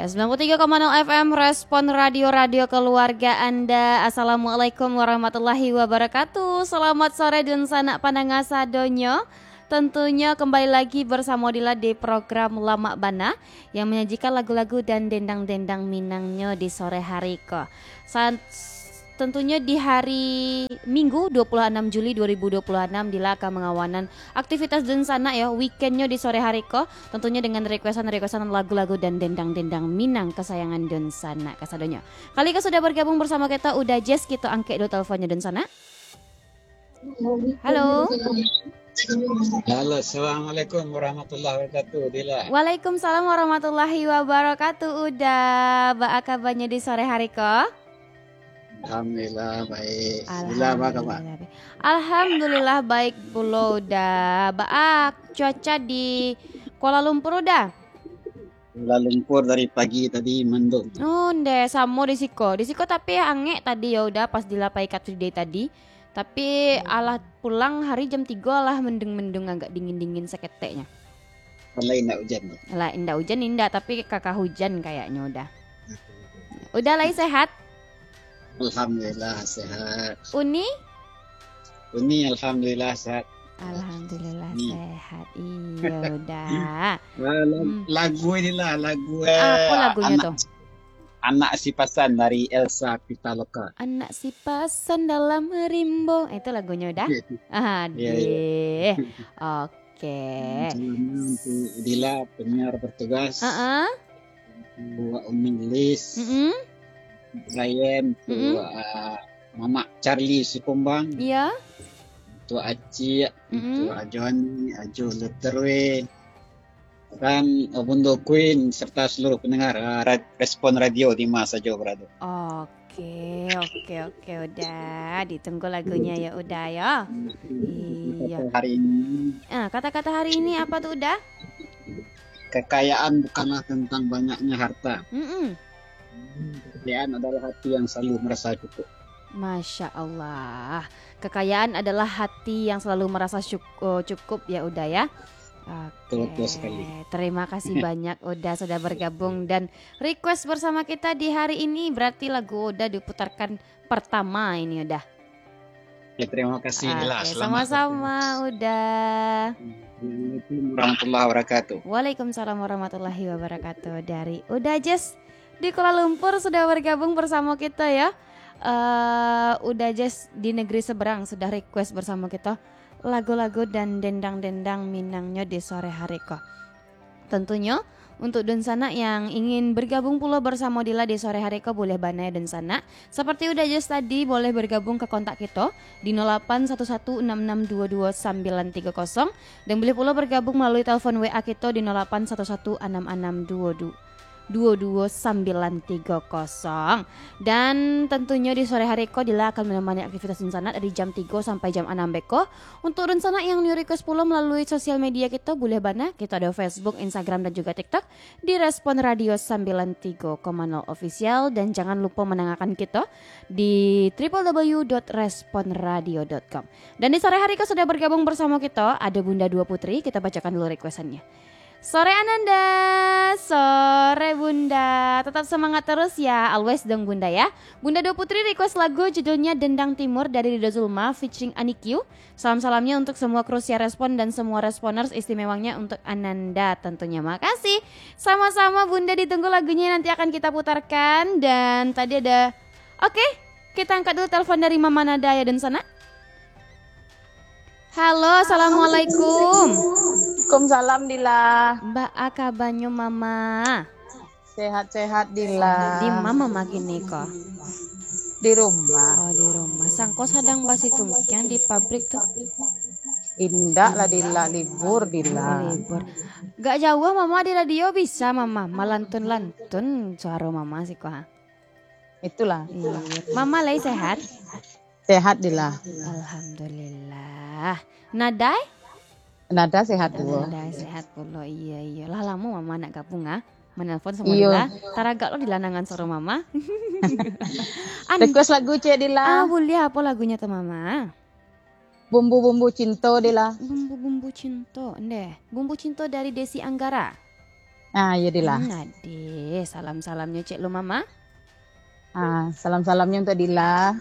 93,0 FM Respon Radio keluarga Anda. Assalamualaikum warahmatullahi wabarakatuh. Selamat sore dan sanak pandangan sadonyo. Tentunya kembali lagi bersama Dila di program Lama Bana yang menyajikan lagu-lagu dan dendang-dendang Minangnya di sore hari ko. Tentunya di hari Minggu 26 Juli 2026 Dila akan mengawanan aktivitas dan sana ya weekendnya di sore hari ko. Tentunya dengan requestan lagu-lagu dan dendang-dendang Minang kesayangan dan sana kasadonya. Kali ini sudah bergabung bersama kita udah Jess kita angke do teleponnya dan sana. Halo. Halo, assalamualaikum warahmatullahi wabarakatuh, Dila. Waalaikumsalam warahmatullahi wabarakatuh. Udah baak kabarnya di sore hari ko? Alhamdulillah baik. Dila apa kabar? Alhamdulillah baik pula udah. Baak cuaca di Kuala Lumpur udah. Kuala Lumpur dari pagi tadi mendung. Oh, ndek sama di Siko. Di Siko tapi angek tadi ya udah pas dilapai Car Free Day tadi. Tapi alah pulang hari jam 3 lah mendung-mendung agak dingin-dingin seketeknya. Malah indah hujan. Lah indah hujan indah tapi kakak hujan kayaknya udah. Udah lah sehat. Alhamdulillah sehat. Uni Alhamdulillah sehat. Alhamdulillah sehat. Iya udah. Lagu inilah lagu apa lagunya tuh? Anak si Pasan dari Elsa Pitaloka. Anak si Pasan dalam rimbo. Itu lagunya udah? Aduh. Oke. Untuk Dila penyiar bertugas. Buat Umi Lis. Ryan. Mama Charlie Sukumbang. Iya. Untuk Aci. Untuk Ajoni. Ajo Leterwe. Dan Bundo Queen serta seluruh pendengar Respon Radio di masa Jawa Berado. Oke, udah ditunggu lagunya ya udah ya. Iya. Hari ini. Kata-kata hari ini apa tuh udah? Kekayaan bukanlah tentang banyaknya harta. Kekayaan adalah hati yang selalu merasa cukup. Masya Allah. Kekayaan adalah hati yang selalu merasa cukup ya udah ya. Oke, sekali. Terima kasih banyak udah sudah bergabung dan request bersama kita di hari ini. Berarti lagu udah diputarkan pertama ini udah. Ya, terima kasih Dila. Sama-sama udah. Assalamualaikum warahmatullahi wabarakatuh. Waalaikumsalam warahmatullahi wabarakatuh. Dari udah Jess di Kuala Lumpur sudah bergabung bersama kita ya. Udah Jess di negeri seberang sudah request bersama kita lagu-lagu dan dendang-dendang Minangnya di sore hari kok. Tentunya untuk Donsana yang ingin bergabung pula bersama Dila di sore hari kok boleh banai Donsana. Seperti udah just tadi boleh bergabung ke kontak kita di 081166222930 dan boleh pula bergabung melalui telepon WA kita di 081166222930. Dan tentunya di sore hari ko Dila akan menemani aktivitas Donsana dari jam 3 sampai jam 6 beko. Untuk Donsana yang new request pula melalui sosial media kita boleh bana. Kita ada Facebook, Instagram dan juga TikTok di Respon Radio 93,0 official. Dan jangan lupa mendengarkan kita di www.responradio.com. Dan di sore hari ko sudah bergabung bersama kita ada Bunda Dua Putri. Kita bacakan dulu requestannya. Sore Ananda, sore Bunda, tetap semangat terus ya, always dong Bunda ya. Bunda Dua Putri request lagu judulnya Dendang Timur dari Rido Zulma featuring Anikyu. Salam-salamnya untuk semua kru Siar Respon dan semua responers, istimewanya untuk Ananda tentunya. Makasih, sama-sama Bunda, ditunggu lagunya nanti akan kita putarkan. Dan tadi ada, oke, kita angkat dulu telepon dari Mama Nada ya dan sana. Halo, assalamualaikum. Waalaikumsalam Dila. Mbak kabarnya Mama? Sehat-sehat Dila. Di Mama makin nih kok. Di rumah. Oh di rumah. Sangko sadang basi tumpian di pabrik tuh. Indah lah Dila, libur Dila. Libur. Gak jauh Mama di radio bisa Mama malantun-lantun suara Mama sih kok. Itulah. Iya. Mama lagi sehat? Sehat Dila. Alhamdulillah. Nadai? Nada sehat dulu. Nadai sehat pula. Iya. Lah lama Mama nak gabung menelpon sama Dila. Taragak lo di lanangan suara Mama. Request lagu Cek Dila. Boleh apa lagunya tuh Mama? Bumbu-bumbu cinta Dila. Bumbu-bumbu cinta. Bumbu cinta dari Desi Anggara. Iya Dila. Ade. Oke, salam-salamnya Cik lu Mama. Salam-salamnya untuk Dila.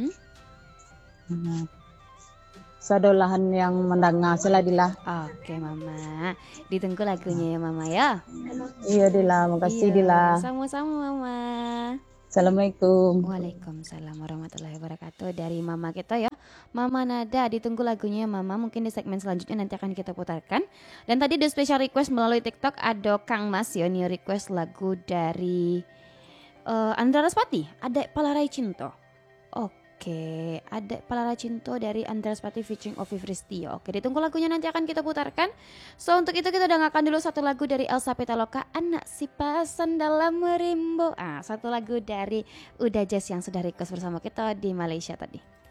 Sadolahan yang mendengar sila Dila. Oke Mama, ditunggu lagunya ya Mama ya. Iya Dila, makasih Iya, Dila. sama-sama Mama. Assalamualaikum. Waalaikumsalam warahmatullahi wabarakatuh. Dari Mama kita ya, Mama Nada. Ditunggu lagunya Mama, mungkin di segmen selanjutnya nanti akan kita putarkan. Dan tadi di special request melalui TikTok ada Kang Mas ya, new request lagu dari Andra Raspati, Ada Palarai Cinto. Oke, Ada Palarai Cinto dari Andra Raspati featuring Ovi Fristio. Oke, ditunggu lagunya nanti akan kita putarkan. So untuk itu kita dengarkan dulu satu lagu dari Elsa Pitaloka, Anak Si Pasan Dalam Merimbo. Satu lagu dari Uda Jazz yang sudah request bersama kita di Malaysia tadi.